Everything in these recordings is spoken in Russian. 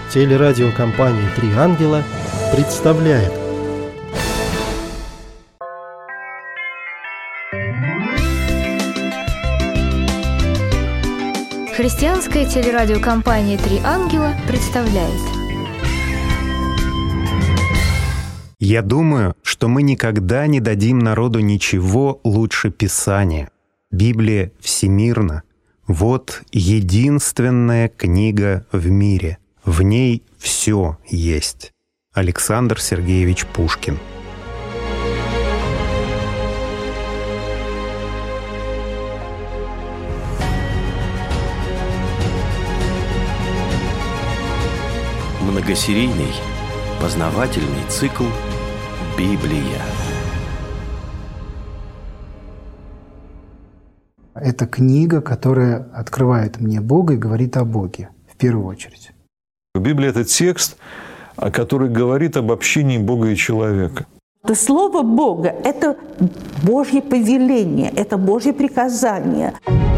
Телерадиокомпания «Три ангела» представляет. Христианская телерадиокомпания «Три ангела» представляет. Я думаю, что мы никогда не дадим народу ничего лучше Писания. Библия всемирна. Вот единственная книга в мире. В ней все есть. Александр Сергеевич Пушкин. Многосерийный познавательный цикл «Библия». Это книга, которая открывает мне Бога и говорит о Боге в первую очередь. Библия – это текст, который говорит об общении Бога и человека. Слово Бога – это Божье повеление, это Божье приказание.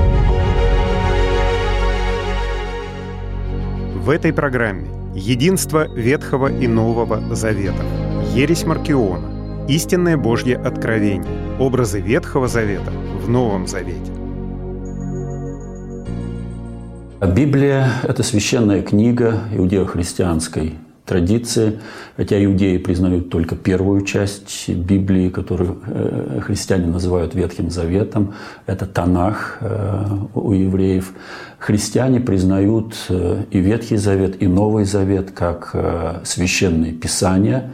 В этой программе единство Ветхого и Нового Заветов, ересь Маркиона, истинное Божье откровение, образы Ветхого Завета в Новом Завете. Библия – это священная книга иудео-христианской традиции, хотя иудеи признают только первую часть Библии, которую христиане называют Ветхим Заветом. Это Танах у евреев. Христиане признают и Ветхий Завет, и Новый Завет как священные писания,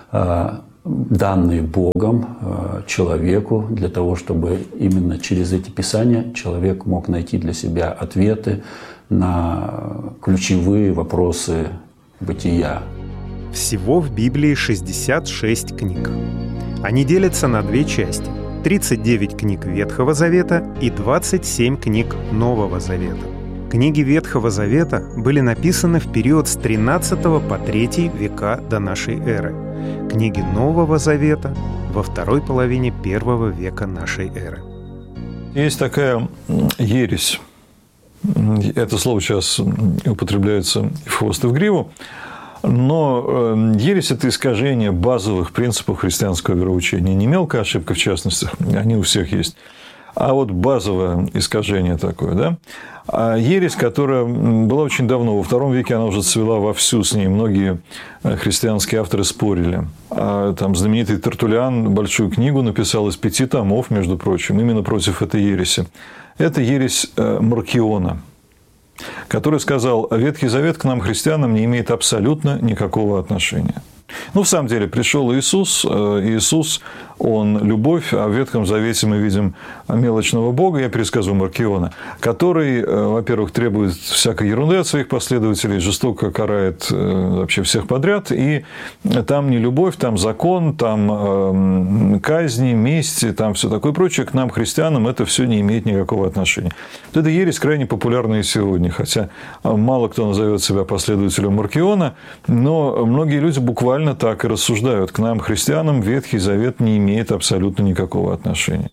данные Богом человеку для того, чтобы именно через эти писания человек мог найти для себя ответы на ключевые вопросы бытия. Всего в Библии 66 книг. Они делятся на две части. 39 книг Ветхого Завета и 27 книг Нового Завета. Книги Ветхого Завета были написаны в период с 13 по 3 века до нашей эры. Книги Нового Завета во второй половине 1 века нашей эры. Есть такая ересь. Это слово сейчас употребляется и в хвост, и в гриву. Но ересь – это искажение базовых принципов христианского вероучения. Не мелкая ошибка, в частности, они у всех есть, а вот базовое искажение такое, да? А ересь, которая была очень давно, во II веке она уже цвела вовсю, с ней многие христианские авторы спорили. Там знаменитый Тертуллиан большую книгу написал из 5 томов, между прочим, именно против этой ереси. Это ересь Маркиона, который сказал: Ветхий Завет к нам, христианам, не имеет абсолютно никакого отношения. Ну, в самом деле, пришел Иисус. Иисус, Он любовь, а в Ветхом Завете мы видим мелочного Бога, я пересказываю Маркиона, который, во-первых, требует всякой ерунды от своих последователей, жестоко карает вообще всех подряд, и там не любовь, там закон, там казни, месть, там все такое прочее. К нам, христианам, это все не имеет никакого отношения. Вот эта ересь крайне популярна и сегодня, хотя мало кто назовет себя последователем Маркиона, но многие люди буквально так и рассуждают. К нам, христианам, Ветхий Завет не имеет абсолютно никакого отношения.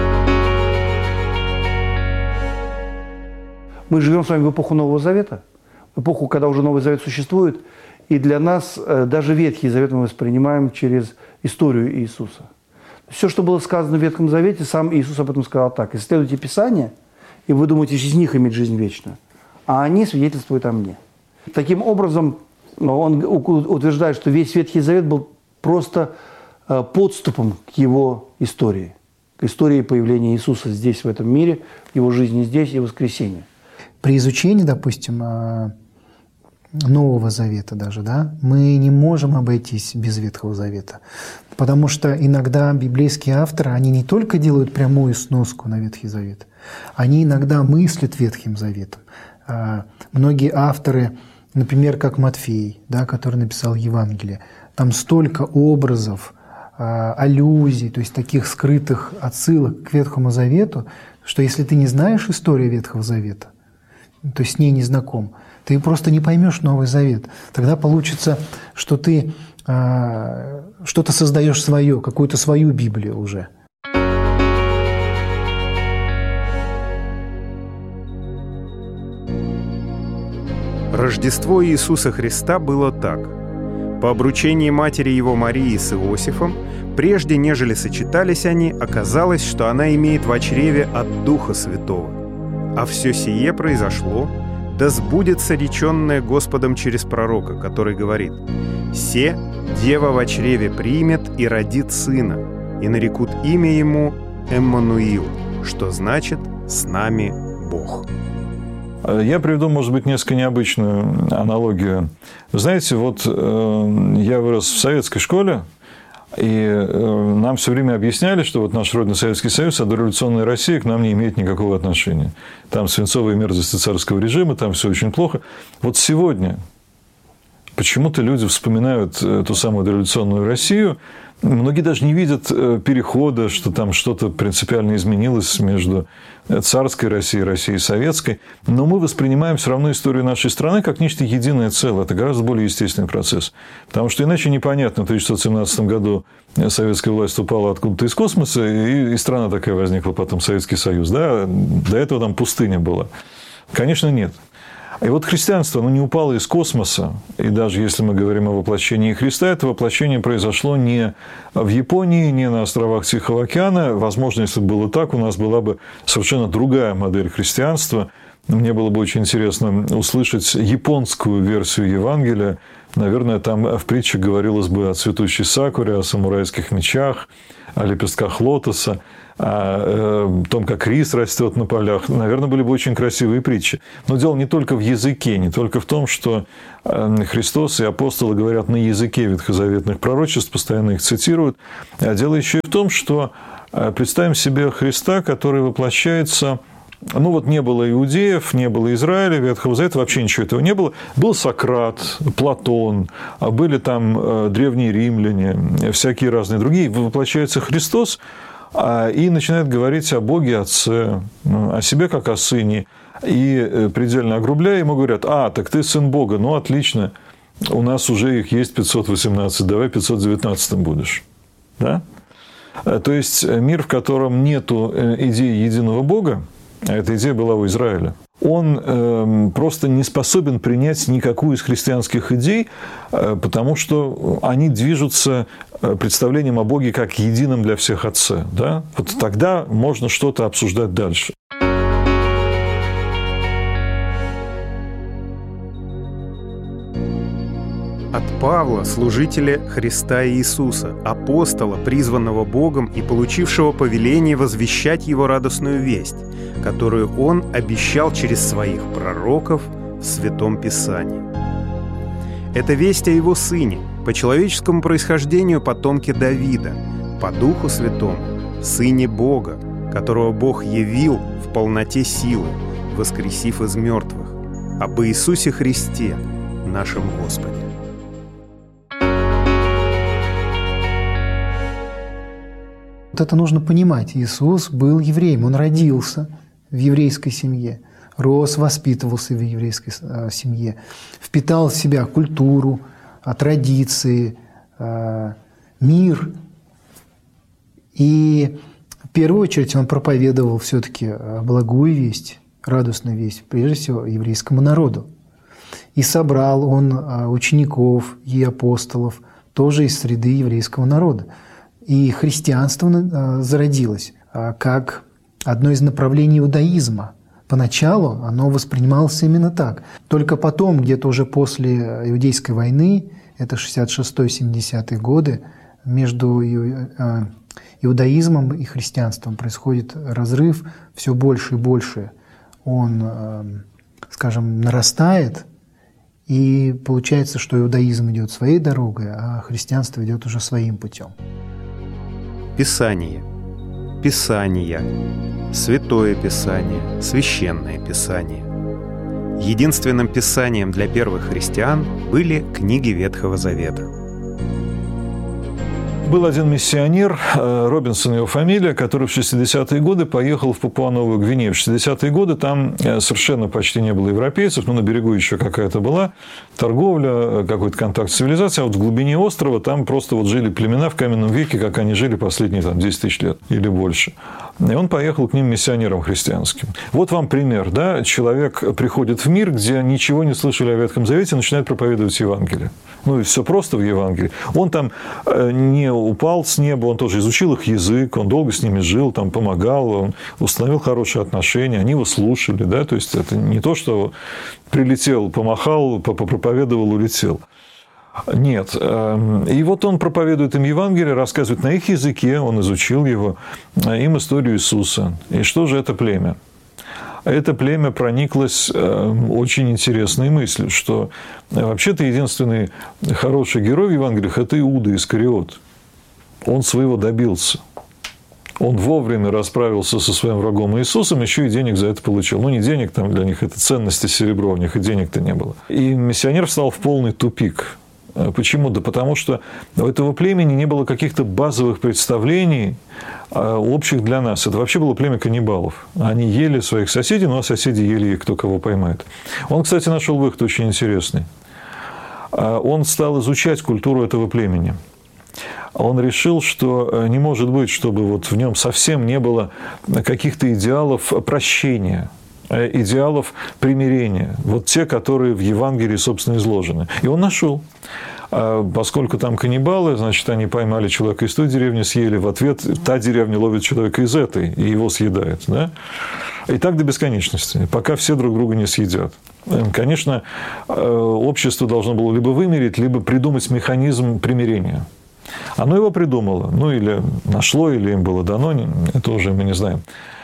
Мы живем с вами в эпоху Нового Завета, в эпоху, когда уже Новый Завет существует, и для нас даже Ветхий Завет мы воспринимаем через историю Иисуса. Все, что было сказано в Ветхом Завете, сам Иисус об этом сказал так: «Исследуйте Писания, и вы думаете из них иметь жизнь вечную, а они свидетельствуют о мне». Таким образом, он утверждает, что весь Ветхий Завет был просто подступом к его истории, к истории появления Иисуса здесь, в этом мире, его жизни здесь и воскресения. При изучении, допустим, Нового Завета даже, да, мы не можем обойтись без Ветхого Завета, потому что иногда библейские авторы, они не только делают прямую сноску на Ветхий Завет, они иногда мыслят Ветхим Заветом. Многие авторы, например, как Матфей, да, который написал Евангелие, там столько образов, аллюзий, то есть таких скрытых отсылок к Ветхому Завету, что если ты не знаешь историю Ветхого Завета, то есть с ней не знаком, ты просто не поймешь Новый Завет. Тогда получится, что ты что-то создаешь свое, какую-то свою Библию уже. Рождество Иисуса Христа было так. По обручении матери его Марии с Иосифом, прежде нежели сочетались они, оказалось, что она имеет в чреве от Духа Святого. А все сие произошло, да сбудется реченное Господом через пророка, который говорит: «Се дева во чреве примет и родит сына, и нарекут имя ему Эммануил», что значит «с нами Бог». Я приведу, может быть, несколько необычную аналогию. Вы знаете, вот я вырос в советской школе, и нам все время объясняли, что вот наш родной Советский Союз, а дореволюционная Россия к нам не имеет никакого отношения. Там свинцовые мерзости царского режима, там все очень плохо. Вот сегодня почему-то люди вспоминают ту самую дореволюционную Россию. Многие даже не видят перехода, что там что-то принципиально изменилось между царской Россией и Россией советской. Но мы воспринимаем все равно историю нашей страны как нечто единое целое. Это гораздо более естественный процесс. Потому что иначе непонятно, в 1917 году советская власть упала откуда-то из космоса, и страна такая возникла потом, Советский Союз. Да? До этого там пустыня была. Конечно, нет. И вот христианство, оно не упало из космоса. И даже если мы говорим о воплощении Христа, это воплощение произошло не в Японии, не на островах Тихого океана. Возможно, если бы было так, у нас была бы совершенно другая модель христианства. Мне было бы очень интересно услышать японскую версию Евангелия. Наверное, там в притче говорилось бы о цветущей сакуре, о самурайских мечах, о лепестках лотоса, о том, как рис растет на полях. Наверное, были бы очень красивые притчи. Но дело не только в языке, не только в том, что Христос и апостолы говорят на языке ветхозаветных пророчеств, постоянно их цитируют. А дело еще и в том, что представим себе Христа, который воплощается... Ну вот не было иудеев, не было Израиля, Ветхого Завета, вообще ничего этого не было. Был Сократ, Платон, были там древние римляне, всякие разные другие. Воплощается Христос и начинает говорить о Боге Отце, о себе как о Сыне. И предельно огрубляя, ему говорят: так ты сын Бога, ну отлично, у нас уже их есть 518, давай 519 будешь. Да? То есть мир, в котором нету идеи единого Бога, а эта идея была у Израиля, он просто не способен принять никакую из христианских идей, потому что они движутся представлением о Боге как едином для всех Отце. Да? Вот тогда можно что-то обсуждать дальше. От Павла, служителя Христа Иисуса, апостола, призванного Богом и получившего повеление возвещать Его радостную весть, которую Он обещал через своих пророков в Святом Писании. Это весть о Его Сыне, по человеческому происхождению потомке Давида, по Духу Святому, Сыне Бога, которого Бог явил в полноте силы, воскресив из мертвых, об Иисусе Христе, нашем Господе. Вот это нужно понимать. Иисус был евреем, Он родился в еврейской семье, рос, воспитывался в еврейской семье, впитал в себя культуру, традиции, мир. И в первую очередь Он проповедовал все-таки благую весть, радостную весть, прежде всего, еврейскому народу. И собрал Он учеников и апостолов тоже из среды еврейского народа. И христианство зародилось как одно из направлений иудаизма. Поначалу оно воспринималось именно так. Только потом, где-то уже после Иудейской войны, это 66-70-е годы, между иудаизмом и христианством происходит разрыв все больше и больше. Он, скажем, нарастает, и получается, что иудаизм идет своей дорогой, а христианство идет уже своим путем. Писание, Писания, Святое Писание, Священное Писание. Единственным писанием для первых христиан были книги Ветхого Завета. Был один миссионер, Робинсон его фамилия, который в 60-е годы поехал в Папуа-Новую Гвинею. В 60-е годы там совершенно почти не было европейцев, но на берегу еще какая-то была торговля, какой-то контакт с цивилизацией, а вот в глубине острова там просто вот жили племена в каменном веке, как они жили последние 10 тысяч лет или больше. И он поехал к ним миссионером христианским. Вот вам пример. Да? Человек приходит в мир, где ничего не слышали о Ветхом Завете, начинает проповедовать Евангелие. Ну, и все просто в Евангелии. Он там не упал с неба, он тоже изучил их язык, он долго с ними жил, там помогал, он установил хорошие отношения, они его слушали. Да? То есть, это не то, что прилетел, помахал, попроповедовал, улетел. Нет. И вот он проповедует им Евангелие, рассказывает на их языке, он изучил его, им историю Иисуса. И что же это племя? Это племя прониклось очень интересной мыслью, что вообще-то единственный хороший герой в Евангелиях – это Иуда Искариот. Он своего добился. Он вовремя расправился со своим врагом Иисусом, еще и денег за это получил. Ну, не денег, там для них это ценности серебро, у них и денег-то не было. И миссионер встал в полный тупик. Почему? Да потому что у этого племени не было каких-то базовых представлений, общих для нас. Это вообще было племя каннибалов. Они ели своих соседей, ну а соседи ели их, кто кого поймает. Он, кстати, нашел выход очень интересный. Он стал изучать культуру этого племени. Он решил, что не может быть, чтобы вот в нем совсем не было каких-то идеалов прощения, идеалов примирения. Вот те, которые в Евангелии, собственно, изложены. И он нашел. Поскольку там каннибалы, значит, они поймали человека из той деревни, съели. В ответ та деревня ловит человека из этой и его съедает. Да? И так до бесконечности, пока все друг друга не съедят. Конечно, общество должно было либо вымереть, либо придумать механизм примирения. Оно его придумало. Ну, или нашло, или им было дано. Это уже мы не знаем.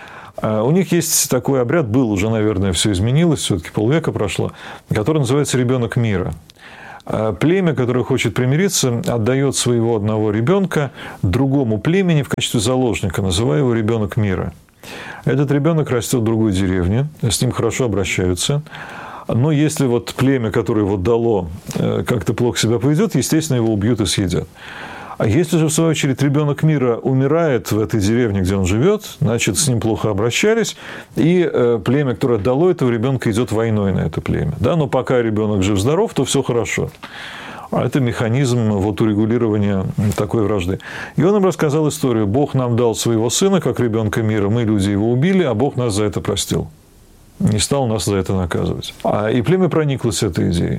У них есть такой обряд, был уже, наверное, все изменилось, все-таки полвека прошло, который называется «ребенок мира». Племя, которое хочет примириться, отдает своего одного ребенка другому племени в качестве заложника, называя его «ребенок мира». Этот ребенок растет в другой деревне, с ним хорошо обращаются. Но если вот племя, которое его дало, как-то плохо себя поведет, естественно, его убьют и съедят. А если же, в свою очередь, ребенок мира умирает в этой деревне, где он живет, значит, с ним плохо обращались, и племя, которое дало этого ребенка, идет войной на это племя. Да? Но пока ребенок жив-здоров, то все хорошо. А это механизм вот урегулирования такой вражды. И он им рассказал историю. Бог нам дал своего сына, как ребенка мира, мы, люди, его убили, а Бог нас за это простил. Не стал нас за это наказывать. И племя прониклось этой идеей.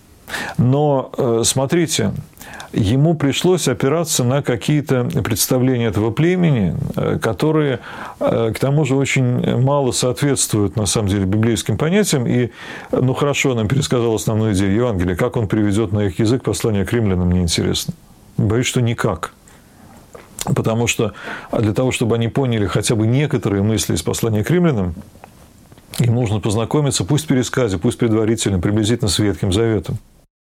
Но, смотрите, ему пришлось опираться на какие-то представления этого племени, которые, к тому же, очень мало соответствуют, на самом деле, библейским понятиям. И, ну, хорошо, нам пересказал основную идею Евангелия. Как он приведет на их язык послание к римлянам, мне интересно. Боюсь, что никак. Потому что для того, чтобы они поняли хотя бы некоторые мысли из послания к римлянам, им нужно познакомиться, пусть в пересказе, пусть предварительно, приблизительно с Ветхим Заветом.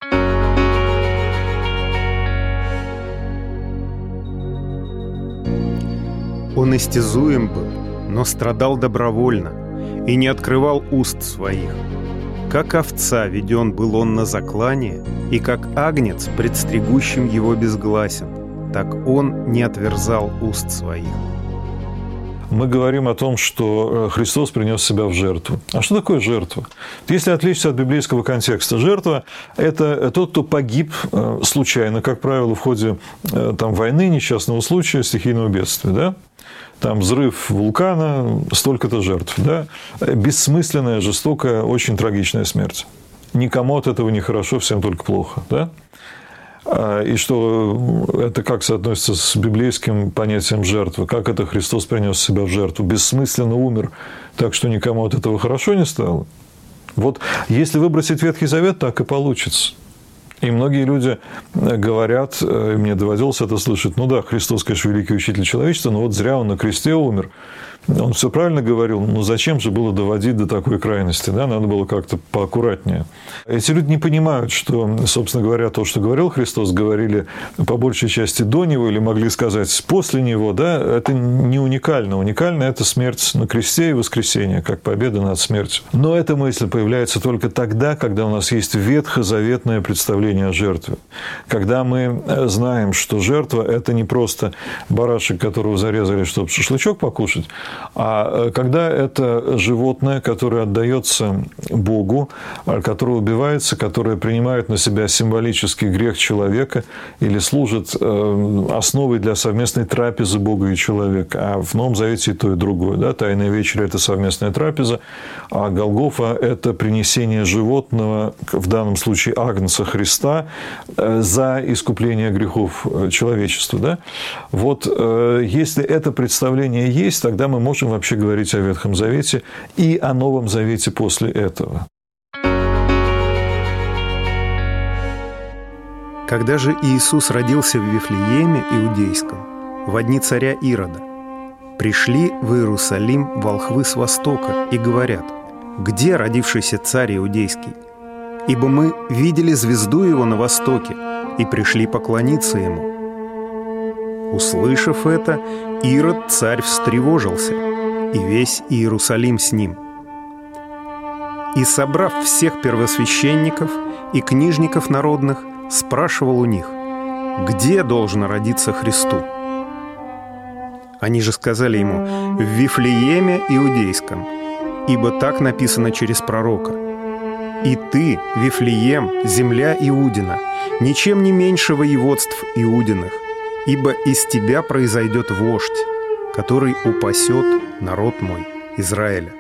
Он истязуем был, но страдал добровольно и не открывал уст своих. Как овца веден был он на заклание, и как агнец, пред стригущим его безгласен, так он не отверзал уст своих. Мы говорим о том, что Христос принес себя в жертву. А что такое жертва? Если отвлечься от библейского контекста, жертва – это тот, кто погиб случайно, как правило, в ходе там, войны, несчастного случая, стихийного бедствия. Да? Там взрыв вулкана, столько-то жертв. Да? Бессмысленная, жестокая, очень трагичная смерть. Никому от этого не хорошо, всем только плохо. Да? И что это как соотносится с библейским понятием жертвы? Как это Христос принес себя в жертву? Бессмысленно умер, так что никому от этого хорошо не стало? Вот если выбросить Ветхий Завет, так и получится. И многие люди говорят, и мне доводилось это слышать, ну да, Христос, конечно, великий учитель человечества, но вот зря он на кресте умер. Он все правильно говорил, но зачем же было доводить до такой крайности? Да? Надо было как-то поаккуратнее. Эти люди не понимают, что, собственно говоря, то, что говорил Христос, говорили по большей части до него или могли сказать после него. Да? Это не уникально. Уникально – это смерть на кресте и воскресение, как победа над смертью. Но эта мысль появляется только тогда, когда у нас есть ветхозаветное представление о жертве. Когда мы знаем, что жертва – это не просто барашек, которого зарезали, чтобы шашлычок покушать, А когда это животное, которое отдается Богу, которое убивается, которое принимает на себя символический грех человека или служит основой для совместной трапезы Бога и человека, а в Новом Завете и то, и другое. Да? Тайная вечеря – это совместная трапеза, а Голгофа – это принесение животного, в данном случае Агнца Христа, за искупление грехов человечества. Да? Вот если это представление есть, тогда мы можем вообще говорить о Ветхом Завете и о Новом Завете после этого. Когда же Иисус родился в Вифлееме Иудейском, в дни царя Ирода, пришли в Иерусалим волхвы с востока и говорят: «Где родившийся царь Иудейский? Ибо мы видели звезду его на востоке и пришли поклониться ему». Услышав это, Ирод царь встревожился, и весь Иерусалим с ним. И, собрав всех первосвященников и книжников народных, спрашивал у них: «Где должно родиться Христу?» Они же сказали ему: «В Вифлееме Иудейском, ибо так написано через пророка: и ты, Вифлеем, земля Иудина, ничем не меньше воеводств Иудиных, ибо из тебя произойдет вождь, который упасет народ мой, Израиля».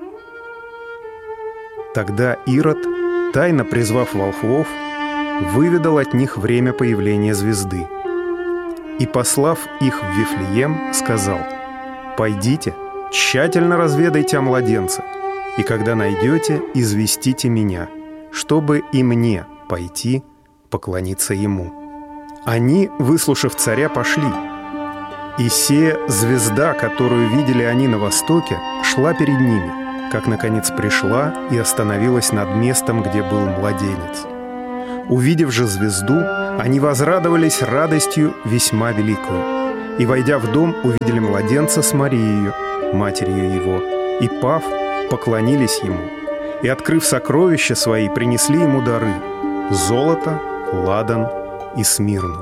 Тогда Ирод, тайно призвав волхвов, выведал от них время появления звезды. И, послав их в Вифлеем, сказал: «Пойдите, тщательно разведайте о младенце, и когда найдете, известите меня, чтобы и мне пойти поклониться ему». Они, выслушав царя, пошли. И сея звезда, которую видели они на востоке, шла перед ними, как, наконец, пришла и остановилась над местом, где был младенец. Увидев же звезду, они возрадовались радостью весьма великую. И, войдя в дом, увидели младенца с Марией, матерью его, и, пав, поклонились ему. И, открыв сокровища свои, принесли ему дары – золото, ладан и смирну.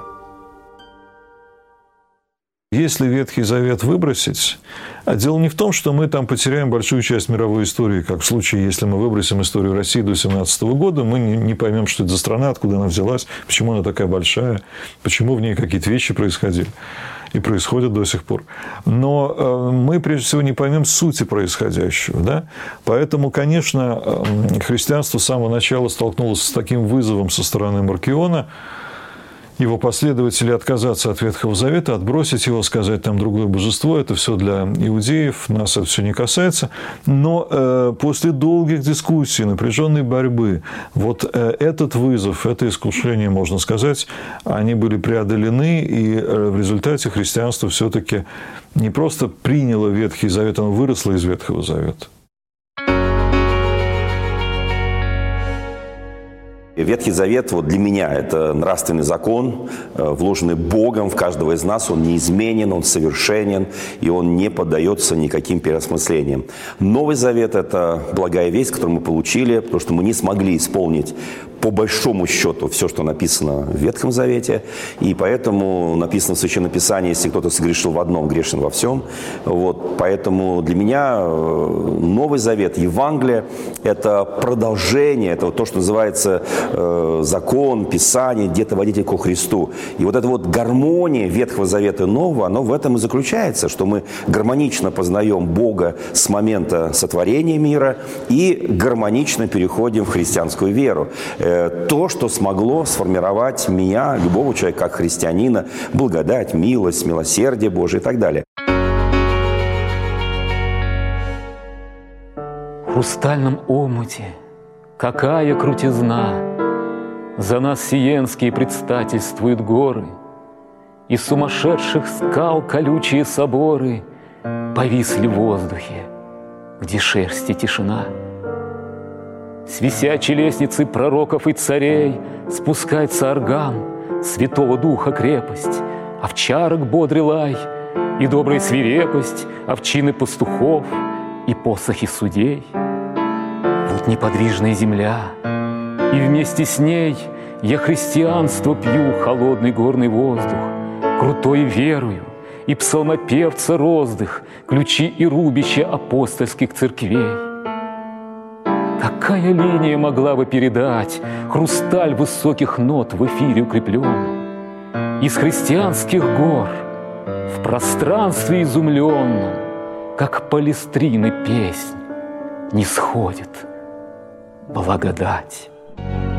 Если Ветхий Завет выбросить, а дело не в том, что мы там потеряем большую часть мировой истории, как в случае, если мы выбросим историю России до 17 года, мы не поймем, что это за страна, откуда она взялась, почему она такая большая, почему в ней какие-то вещи происходили и происходят до сих пор. Но мы, прежде всего, не поймем сути происходящего. Да? Поэтому, конечно, христианство с самого начала столкнулось с таким вызовом со стороны Маркиона, его последователи, отказаться от Ветхого Завета, отбросить его, сказать, там другое божество, это все для иудеев, нас это все не касается. Но после долгих дискуссий, напряженной борьбы, вот этот вызов, это искушение, можно сказать, они были преодолены, и в результате христианство все-таки не просто приняло Ветхий Завет, оно выросло из Ветхого Завета. Ветхий Завет вот для меня – это нравственный закон, вложенный Богом в каждого из нас. Он неизменен, он совершенен, и он не поддается никаким переосмыслениям. Новый Завет – это благая весть, которую мы получили, потому что мы не смогли исполнить по большому счету все, что написано в Ветхом Завете. И поэтому написано в Священном Писании: если кто-то согрешил в одном, грешен во всем. Вот. Поэтому для меня Новый Завет, Евангелие – это продолжение, это вот то, что называется закон, Писание, где-то водитель ко Христу. И вот эта вот гармония Ветхого Завета и Нового, оно в этом и заключается, что мы гармонично познаем Бога с момента сотворения мира и гармонично переходим в христианскую веру. То, что смогло сформировать меня, любого человека, как христианина, благодать, милость, милосердие Божие и так далее. В хрустальном омуте какая крутизна! За нас сиенские предстательствуют горы, и сумасшедших скал колючие соборы повисли в воздухе, где шерсть и тишина. С висячей лестницы пророков и царей спускается орган, Святого Духа крепость, овчарок бодрый лай, и добрая свирепость, овчины пастухов и посохи судей. Вот неподвижная земля, и вместе с ней я христианство пью, холодный горный воздух, крутой верою и псалмопевца роздых, ключи и рубища апостольских церквей. Какая линия могла бы передать хрусталь высоких нот в эфире укрепленном? Из христианских гор в пространстве изумленном, как палестрины песнь, нисходит благодать.